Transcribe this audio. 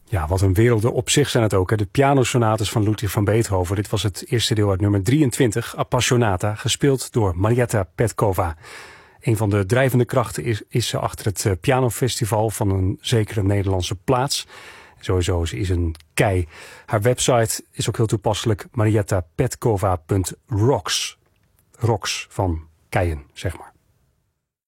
Ja, wat een werelden op zich zijn het ook. Hè? De pianosonates van Ludwig van Beethoven. Dit was het eerste deel uit nummer 23, Appassionata, gespeeld door Marietta Petkova. Een van de drijvende krachten is ze achter het pianofestival van een zekere Nederlandse plaats. Sowieso, ze is een kei. Haar website is ook heel toepasselijk, mariettapetkova.rocks. Rocks van keien, zeg maar.